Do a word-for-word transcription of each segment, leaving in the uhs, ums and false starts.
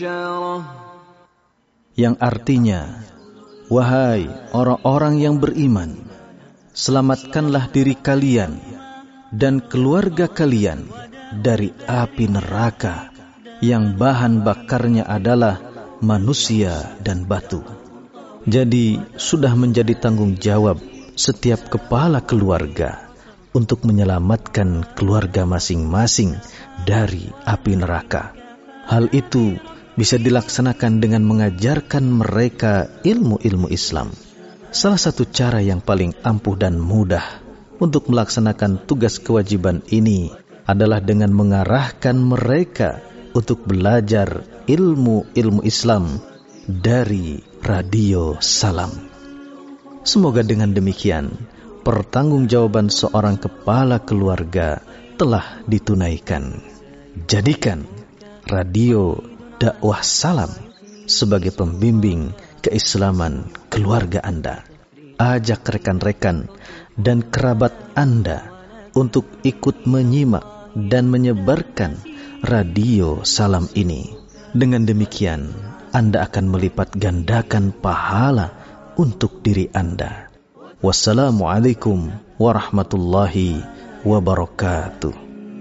Yang artinya, wahai orang-orang yang beriman, selamatkanlah diri kalian dan keluarga kalian dari api neraka yang bahan bakarnya adalah manusia dan batu. Jadi sudah menjadi tanggung jawab setiap kepala keluarga untuk menyelamatkan keluarga masing-masing dari api neraka. Hal itu bisa dilaksanakan dengan mengajarkan mereka ilmu-ilmu Islam. Salah satu cara yang paling ampuh dan mudah untuk melaksanakan tugas kewajiban ini adalah dengan mengarahkan mereka untuk belajar ilmu-ilmu Islam dari Radio Salam. Semoga dengan demikian pertanggungjawaban seorang kepala keluarga telah ditunaikan. Jadikan Radio Dakwah Salam sebagai pembimbing keislaman keluarga Anda. Ajak rekan-rekan dan kerabat Anda untuk ikut menyimak dan menyebarkan Radio Salam ini. Dengan demikian, Anda akan melipat gandakan pahala untuk diri Anda. Wassalamualaikum warahmatullahi wabarakatuh.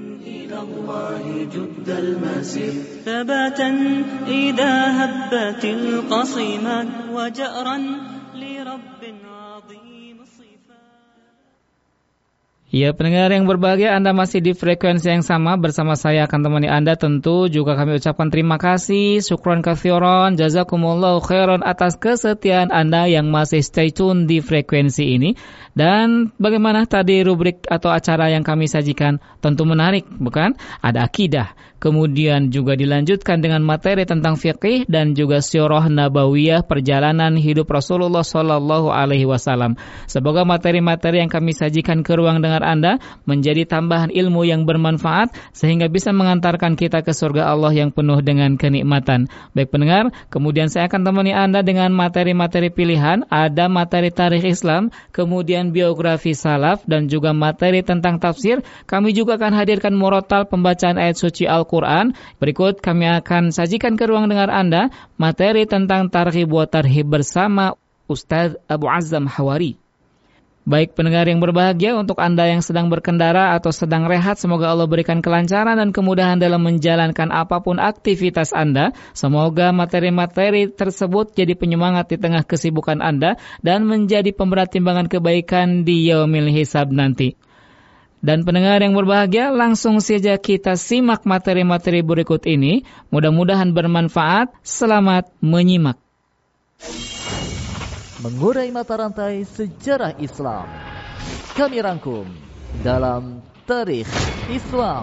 ثباتا إذا هبت القصيمات وجأرا لرب عظيم الصفات. Ya, pendengar yang berbahagia, Anda masih di frekuensi yang sama bersama saya akan temani Anda. Tentu juga kami ucapkan terima kasih, syukran katsiran, jazakumullahu khairan atas kesetiaan Anda yang masih stay tune di frekuensi ini. Dan bagaimana tadi rubrik atau acara yang kami sajikan? Tentu menarik, bukan? Ada akidah, kemudian juga dilanjutkan dengan materi tentang fiqih dan juga sirah nabawiyah, perjalanan hidup Rasulullah Sallallahu Alaihi Wasallam. Semoga materi-materi yang kami sajikan ke ruang dengar Anda menjadi tambahan ilmu yang bermanfaat sehingga bisa mengantarkan kita ke surga Allah yang penuh dengan kenikmatan. Baik pendengar, kemudian saya akan temani Anda dengan materi-materi pilihan. Ada materi tarikh Islam, kemudian biografi salaf dan juga materi tentang tafsir. Kami juga akan hadirkan murotal pembacaan ayat suci Al-Quran. Berikut kami akan sajikan ke ruang dengar Anda materi tentang targhib wa tarhib bersama Ustaz Abu Azzam Hawari. Baik pendengar yang berbahagia, untuk Anda yang sedang berkendara atau sedang rehat, semoga Allah berikan kelancaran dan kemudahan dalam menjalankan apapun aktivitas Anda. Semoga materi-materi tersebut jadi penyemangat di tengah kesibukan Anda dan menjadi pemberat timbangan kebaikan di yaumil hisab nanti. Dan pendengar yang berbahagia, langsung saja kita simak materi-materi berikut ini. Mudah-mudahan bermanfaat. Selamat menyimak. Mengurai mata rantai sejarah Islam, kami rangkum dalam Tarikh Islam.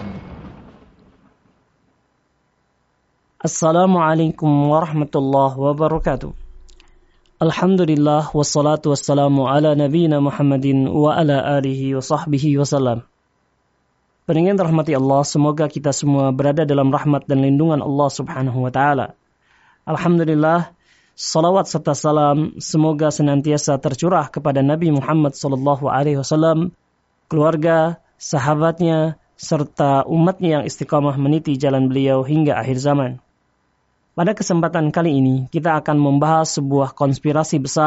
Assalamualaikum warahmatullahi wabarakatuh. Alhamdulillah wassalatu wassalamu ala nabiyina Muhammadin wa ala alihi wa sahbihi wasallam. Pendengar rahmati Allah, semoga kita semua berada dalam rahmat dan lindungan Allah Subhanahu wa taala. Alhamdulillah, salawat serta salam semoga senantiasa tercurah kepada Nabi Muhammad sallallahu alaihi wasallam, keluarga, sahabatnya, serta umatnya yang istiqamah meniti jalan beliau hingga akhir zaman. Pada kesempatan kali ini, kita akan membahas sebuah konspirasi besar